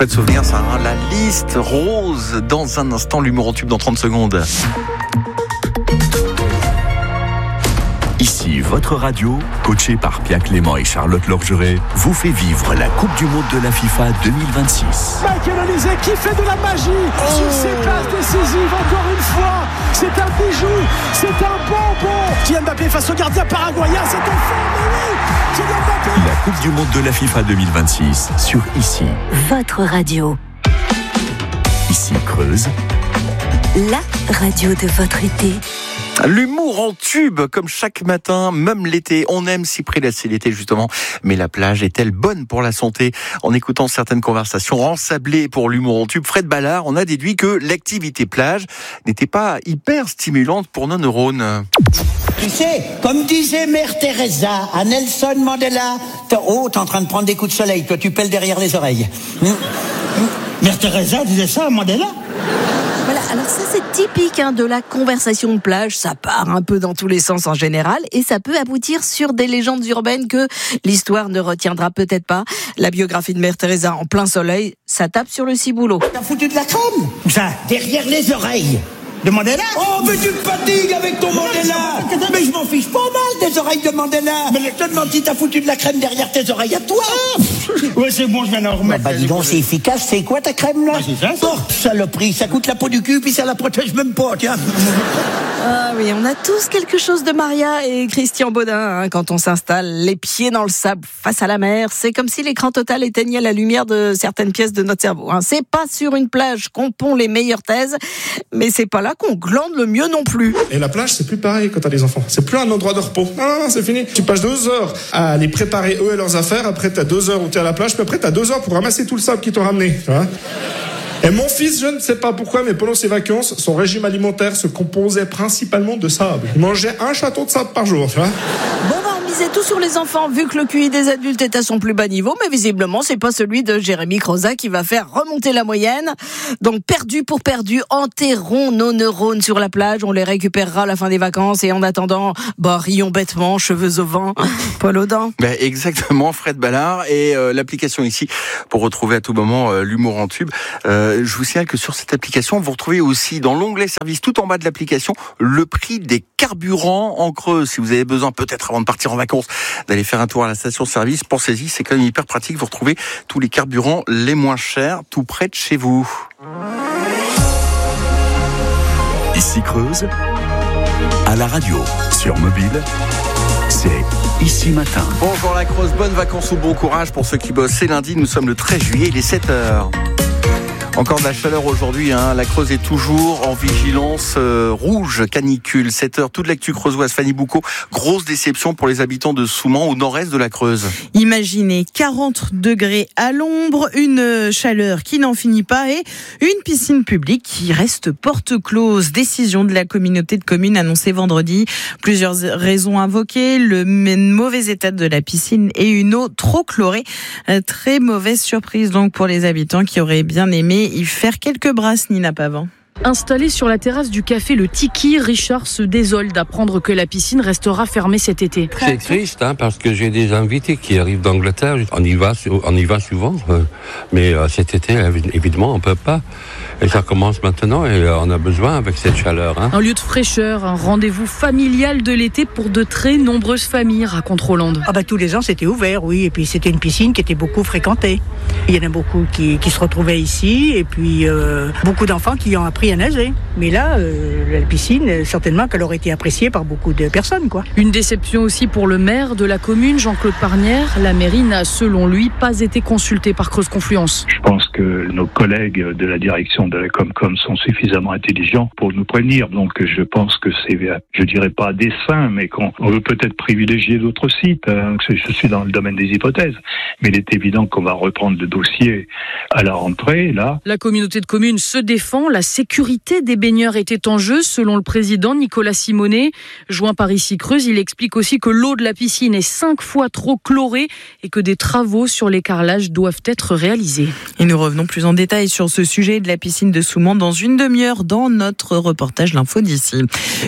Chouette souvenir, ça, hein, la liste rose. Dans un instant, l'humour en tube dans 30 secondes. Ici, votre radio, coachée par Pierre Clément et Charlotte Lorgeret, vous fait vivre la Coupe du Monde de la FIFA 2026. Michael Olise qui fait de la magie sur ses passes décisives, encore une fois. C'est un bijou, c'est un bonbon. Kylian Mbappé face au gardien paraguayen, c'est un fort, Kylian Mbappé. La Coupe du Monde de la FIFA 2026 sur Ici. Votre radio. Ici Creuse. La radio de votre été. L'humour en tube, comme chaque matin, même l'été. On aime s'y prélasser l'été, justement. Mais la plage est-elle bonne pour la santé? En écoutant certaines conversations ensablées pour l'humour en tube, Fred Ballard, on a déduit que l'activité plage n'était pas hyper stimulante pour nos neurones. Tu sais, comme disait Mère Teresa à Nelson Mandela, t'es en train de prendre des coups de soleil, toi tu pèles derrière les oreilles. Mère Teresa disait ça à Mandela? Voilà, alors ça c'est typique de la conversation de plage, ça part un peu dans tous les sens en général et ça peut aboutir sur des légendes urbaines que l'histoire ne retiendra peut-être pas. La biographie de Mère Teresa en plein soleil, ça tape sur le ciboulot. T'as foutu de la crème? Ça, derrière les oreilles de Mandela? Oh, mais tu me fatigues avec ton Mandela! Mais je m'en fiche pas mal des oreilles de Mandela! Mais je te demande si t'as foutu de la crème derrière tes oreilles à toi! Ouais, c'est bon, je viens d'en remettre. Bah dis donc, c'est efficace, c'est quoi ta crème là? C'est ça. Oh, saloperie, ça coûte la peau du cul, puis ça la protège même pas, tiens! Ah oui, on a tous quelque chose de Maria et Christian Baudin quand on s'installe les pieds dans le sable face à la mer. C'est comme si l'écran total éteignait la lumière de certaines pièces de notre cerveau. C'est pas sur une plage qu'on pond les meilleures thèses, mais c'est pas là qu'on glande le mieux non plus. Et la plage, c'est plus pareil quand t'as des enfants. C'est plus un endroit de repos. Non, c'est fini. Tu passes 2 heures à les préparer eux et leurs affaires. Après, t'as 2 heures où t'es à la plage. Puis après, t'as 2 heures pour ramasser tout le sable qu'ils t'ont ramené. Tu vois. Et mon fils, je ne sais pas pourquoi, mais pendant ses vacances, son régime alimentaire se composait principalement de sable. Il mangeait un château de sable par jour, tu vois. Bon, on misait tout sur les enfants, vu que le QI des adultes est à son plus bas niveau, mais visiblement, c'est pas celui de Jérémy Croza qui va faire remonter la moyenne. Donc, perdu pour perdu, enterrons nos neurones sur la plage, on les récupérera à la fin des vacances, et en attendant, rions bêtement, cheveux au vent, poil aux dents. Exactement, Fred Ballard, et l'application ici, pour retrouver à tout moment l'humour en tube. Je vous signale que sur cette application, vous retrouvez aussi dans l'onglet service tout en bas de l'application le prix des carburants en Creuse. Si vous avez besoin, peut-être avant de partir en vacances, d'aller faire un tour à la station-service, pensez-y, c'est quand même hyper pratique. Vous retrouvez tous les carburants les moins chers tout près de chez vous. Ici Creuse, à la radio, sur mobile, c'est Ici Matin. Bonjour la Creuse, bonnes vacances ou bon courage pour ceux qui bossent. C'est lundi, nous sommes le 13 juillet, il est 7h. Encore de la chaleur aujourd'hui, La Creuse est toujours en vigilance rouge, canicule. 7h, toute l'actu creusoise. Fanny Boucaud, grosse déception pour les habitants de Soumans, au nord-est de la Creuse. Imaginez 40 degrés à l'ombre, une chaleur qui n'en finit pas et une piscine publique qui reste porte close. Décision de la communauté de communes annoncée vendredi. Plusieurs raisons invoquées, le mauvais état de la piscine et une eau trop chlorée. Très mauvaise surprise donc pour les habitants qui auraient bien aimé y faire quelques brasses, Nina Pavant. Installé sur la terrasse du café Le Tiki, Richard se désole d'apprendre que la piscine restera fermée cet été. C'est triste parce que j'ai des invités qui arrivent d'Angleterre. On y va souvent, mais cet été, évidemment, on peut pas. Et ça commence maintenant et on a besoin avec cette chaleur. Un lieu de fraîcheur, un rendez-vous familial de l'été pour de très nombreuses familles, raconte Rolande. Tous les ans, c'était ouvert, oui. Et puis, c'était une piscine qui était beaucoup fréquentée. Il y en a beaucoup qui se retrouvaient ici. Et puis, beaucoup d'enfants qui ont appris à nager. Mais là, la piscine, certainement qu'elle aurait été appréciée par beaucoup de personnes, quoi. Une déception aussi pour le maire de la commune, Jean-Claude Parnière. La mairie n'a, selon lui, pas été consultée par Creuse Confluence. Je pense que nos collègues de la direction de la Comcom sont suffisamment intelligents pour nous prévenir. Donc, je pense que c'est, je dirais pas à dessein, mais qu'on veut peut-être privilégier d'autres sites. Je suis dans le domaine des hypothèses. Mais il est évident qu'on va reprendre le dossier à la rentrée, là. La communauté de communes se défend. La sécurité des baigneurs était en jeu, selon le président Nicolas Simonet. Joint par Ici Creuse, il explique aussi que l'eau de la piscine est 5 fois trop chlorée et que des travaux sur les carrelages doivent être réalisés. Et nous revenons plus en détail sur ce sujet de la piscine de Soumans dans une demi-heure dans notre reportage L'Info d'ici. Une bine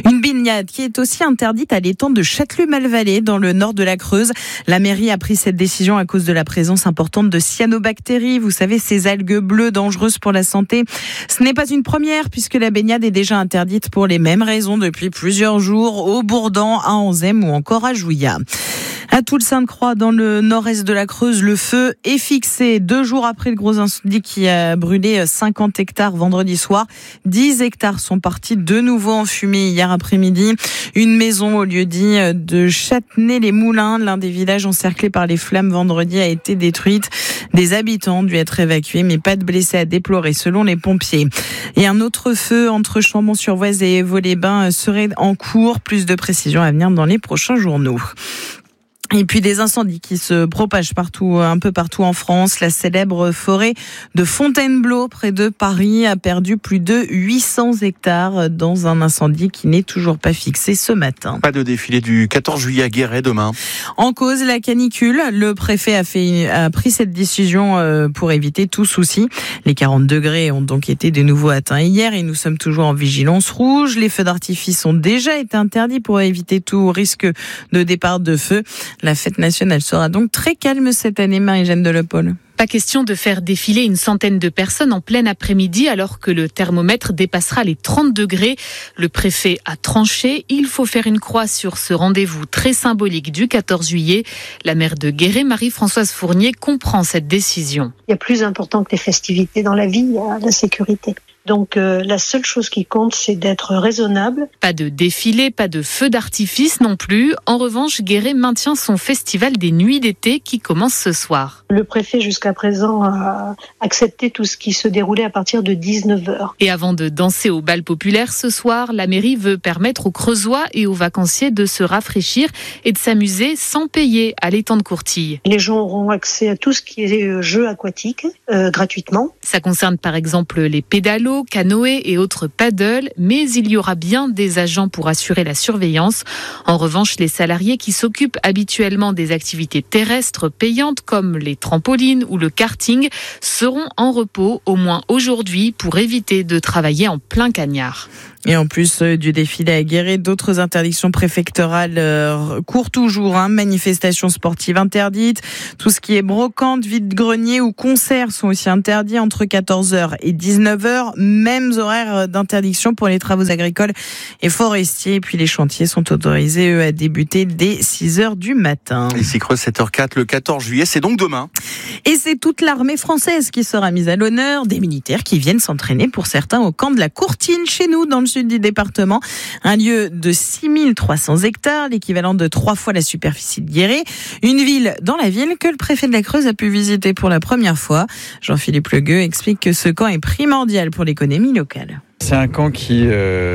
baignade qui est aussi interdite à l'étang de Châtelus-Malvallée dans le nord de la Creuse. La mairie a pris cette décision à cause de la présence importante de cyanobactéries. Vous savez, ces algues bleues dangereuses pour la santé. Ce n'est pas une première puisque la baignade est déjà interdite pour les mêmes raisons depuis plusieurs jours au Bourdan, à Anzem ou encore à Jouillat. À Toul-Sainte-Croix, dans le nord-est de la Creuse, le feu est fixé 2 jours après le gros incendie qui a brûlé 50 hectares vendredi soir. 10 hectares sont partis de nouveau en fumée hier après-midi. Une maison au lieu-dit de Châtenay-les-Moulins, l'un des villages encerclés par les flammes vendredi, a été détruite. Des habitants ont dû être évacués, mais pas de blessés à déplorer selon les pompiers. Et un autre feu entre Chambon-sur-Voueize et Vaux-les-Bains serait en cours. Plus de précisions à venir dans les prochains journaux. Et puis des incendies qui se propagent un peu partout en France. La célèbre forêt de Fontainebleau, près de Paris, a perdu plus de 800 hectares dans un incendie qui n'est toujours pas fixé ce matin. Pas de défilé du 14 juillet à Guéret demain. En cause, la canicule. Le préfet a pris cette décision pour éviter tout souci. Les 40 degrés ont donc été de nouveau atteints hier et nous sommes toujours en vigilance rouge. Les feux d'artifice ont déjà été interdits pour éviter tout risque de départ de feu. La fête nationale sera donc très calme cette année, Marie-Jeanne Delepol. Pas question de faire défiler une centaine de personnes en plein après-midi alors que le thermomètre dépassera les 30 degrés. Le préfet a tranché. Il faut faire une croix sur ce rendez-vous très symbolique du 14 juillet. La maire de Guéret, Marie-Françoise Fournier, comprend cette décision. Il y a plus important que les festivités dans la vie, il y a la sécurité. Donc la seule chose qui compte, c'est d'être raisonnable. Pas de défilé, pas de feu d'artifice non plus. En revanche, Guéret maintient son festival des nuits d'été qui commence ce soir. Le préfet, jusqu'à présent, a accepté tout ce qui se déroulait à partir de 19h. Et avant de danser au bal populaire ce soir, la mairie veut permettre aux Creusois et aux vacanciers de se rafraîchir et de s'amuser sans payer à l'étang de Courtille. Les gens auront accès à tout ce qui est jeux aquatiques gratuitement. Ça concerne par exemple les pédalos, canoë et autres paddles, mais il y aura bien des agents pour assurer la surveillance. En revanche, les salariés qui s'occupent habituellement des activités terrestres payantes comme les trampolines ou le karting seront en repos au moins aujourd'hui pour éviter de travailler en plein cagnard. Et en plus du défilé à Guéret, d'autres interdictions préfectorales courent toujours. Manifestations sportives interdites. Tout ce qui est brocante, vide-grenier ou concert sont aussi interdits entre 14h et 19h. Mêmes horaires d'interdiction pour les travaux agricoles et forestiers. Et puis les chantiers sont autorisés, eux, à débuter dès 6h du matin. Ici Creuse 7h04, le 14 juillet, c'est donc demain. Et c'est toute l'armée française qui sera mise à l'honneur. Des militaires qui viennent s'entraîner pour certains au camp de la Courtine, chez nous, dans le sud du département. Un lieu de 6300 hectares, l'équivalent de 3 fois la superficie de Guéret. Une ville dans la ville que le préfet de la Creuse a pu visiter pour la première fois. Jean-Philippe Legueux explique que ce camp est primordial pour l'économie locale. C'est un camp qui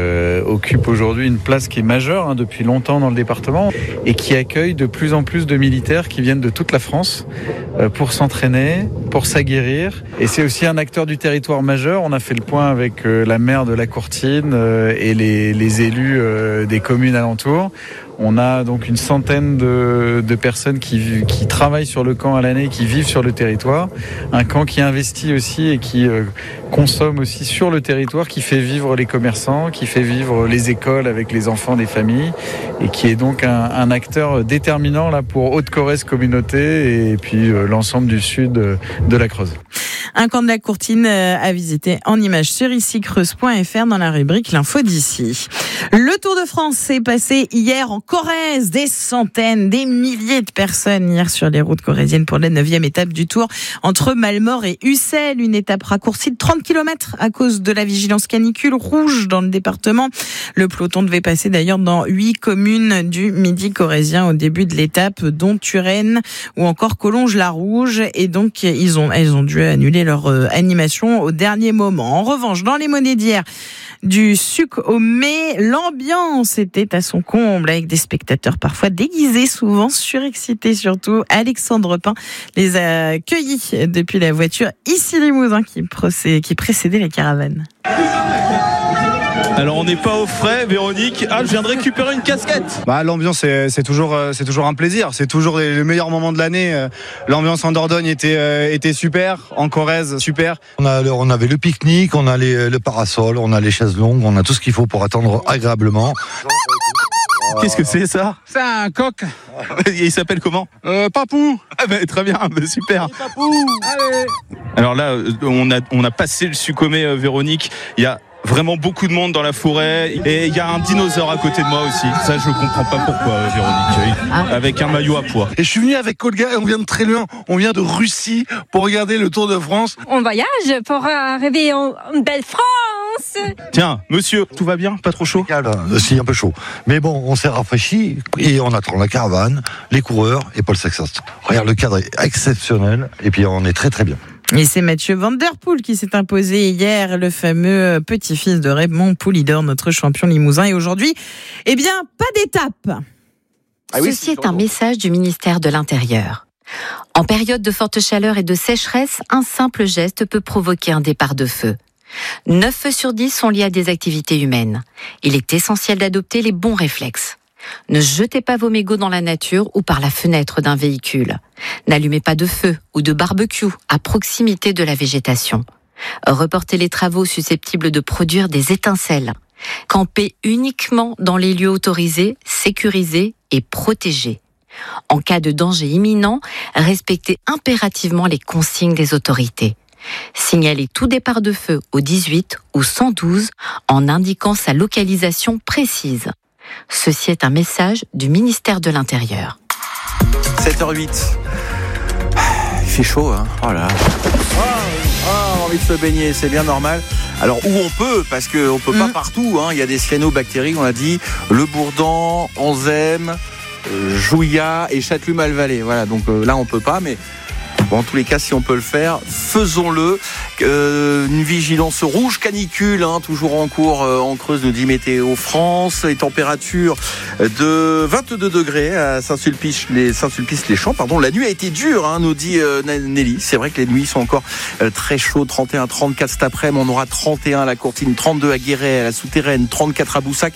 occupe aujourd'hui une place qui est majeure depuis longtemps dans le département et qui accueille de plus en plus de militaires qui viennent de toute la France pour s'entraîner, pour s'aguerrir. Et c'est aussi un acteur du territoire majeur. On a fait le point avec la maire de la Courtine et les élus des communes alentours. On a donc une centaine de personnes qui travaillent sur le camp à l'année, qui vivent sur le territoire. Un camp qui investit aussi et qui consomme aussi sur le territoire, qui fait vivre les commerçants, qui fait vivre les écoles avec les enfants des familles et qui est donc un acteur déterminant là pour Haute-Corrèze communauté et puis l'ensemble du sud de la Creuse. Un camp de la Courtine à visiter en images sur icicreuse.fr dans la rubrique L'info d'ici. Le Tour de France s'est passé hier en Corrèze. Des centaines, des milliers de personnes hier sur les routes corréziennes pour la 9e étape du Tour entre Malmort et Ussel. Une étape raccourcie de 30 km à cause de la vigilance canicule rouge dans le département. Le peloton devait passer d'ailleurs dans 8 communes du Midi corrézien au début de l'étape, dont Turenne ou encore Collonges-la-Rouge. Et donc, elles ont dû annuler leur animation au dernier moment. En revanche, dans les monnaies d'hier, du suc au mai, l'ambiance était à son comble avec des spectateurs parfois déguisés, souvent surexcités surtout. Alexandre Pin les a accueillis depuis la voiture ici Limousin qui précédait la caravane. Alors on n'est pas au frais, Véronique. Ah, je viens de récupérer une casquette. L'ambiance c'est toujours un plaisir. C'est toujours les meilleurs moments de l'année. L'ambiance en Dordogne était super, en Corrèze super. On avait le pique-nique, on a le parasol, on a les chaises longues, on a tout ce qu'il faut pour attendre agréablement. Qu'est-ce que c'est ça? C'est un coq. Il s'appelle comment? Papou. Ah bah, très bien, bah, super. Papou. Allez. Alors là, on a passé le Sucomé, Véronique. Il y a vraiment beaucoup de monde dans la forêt et il y a un dinosaure à côté de moi aussi. Ça, je comprends pas pourquoi, Véronique. Avec un maillot à pois. Et je suis venu avec Olga et on vient de très loin. On vient de Russie pour regarder le Tour de France. On voyage pour arriver en belle France. Tiens, monsieur, tout va bien? Pas trop chaud? Si, un peu chaud. Mais bon, on s'est rafraîchi et on attend la caravane, les coureurs et Paul Saxas. Regarde, le cadre est exceptionnel et puis on est très très bien. Et c'est Mathieu Van Der Poel qui s'est imposé hier, le fameux petit-fils de Raymond Poulidor, notre champion limousin. Et aujourd'hui, eh bien, pas d'étape. Ceci est un message du ministère de l'Intérieur. En période de forte chaleur et de sécheresse, un simple geste peut provoquer un départ de feu. 9 feux sur 10 sont liés à des activités humaines. Il est essentiel d'adopter les bons réflexes. Ne jetez pas vos mégots dans la nature ou par la fenêtre d'un véhicule. N'allumez pas de feu ou de barbecue à proximité de la végétation. Reportez les travaux susceptibles de produire des étincelles. Campez uniquement dans les lieux autorisés, sécurisés et protégés. En cas de danger imminent, respectez impérativement les consignes des autorités. Signalez tout départ de feu au 18 ou 112 en indiquant sa localisation précise. Ceci est un message du ministère de l'Intérieur. 7h08. Il fait chaud, hein. Oh là. Envie de se baigner, c'est bien normal. Alors où on peut, parce qu'on peut pas partout, hein. Il y a des cyanobactéries, on l'a dit, le Bourdan, Anzem, Jouillat et Châtelume-Malvalais. Voilà, donc là on peut pas, mais bon, en tous les cas, si on peut le faire, faisons-le. Une vigilance rouge canicule, hein, toujours en cours en Creuse, nous dit Météo France. Les températures de 22 degrés à Saint-Sulpice-les-Champs. La nuit a été dure, hein, nous dit Nelly. C'est vrai que les nuits sont encore très chaudes. 31, 34 cet après-midi. On aura 31 à la Courtine, 32 à Guéret, à la Souterraine, 34 à Boussac,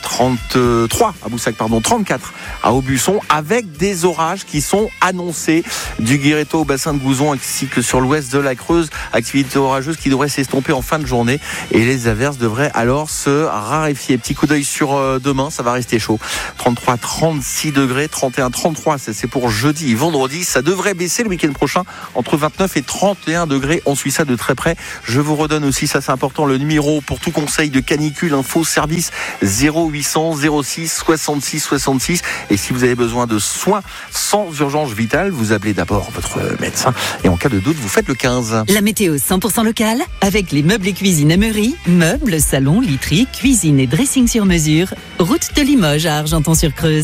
33 à Boussac, 34 à Aubusson, avec des orages qui sont annoncés du Guéretto au bassin de Gouzon ainsi que sur l'ouest de la Creuse. Activité orageuse qui devrait s'estomper en fin de journée et les averses devraient alors se raréfier. Petit coup d'œil sur demain, ça va rester chaud. 33, 36 degrés, 31, 33, c'est pour jeudi et vendredi. Ça devrait baisser le week-end prochain entre 29 et 31 degrés. On suit ça de très près. Je vous redonne aussi, ça c'est important, le numéro pour tout conseil de canicule, info, service 0800 06 66 66. Et si vous avez besoin de soins sans urgence vitale, vous appelez d'abord votre médecin et en cas de doute, vous faites le 15. La météo 100% locale avec les meubles et cuisine Ameury, meubles, salons, literie, cuisine et dressing sur mesure. Route de Limoges à Argenton-sur-Creuse.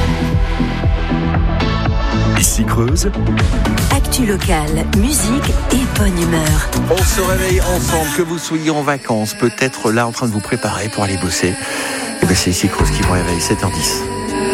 Ici Creuse. Actu locale, musique et bonne humeur. On se réveille ensemble, que vous soyez en vacances, peut-être là en train de vous préparer pour aller bosser. Et bien c'est Ici Creuse qui vous réveille, 7h10.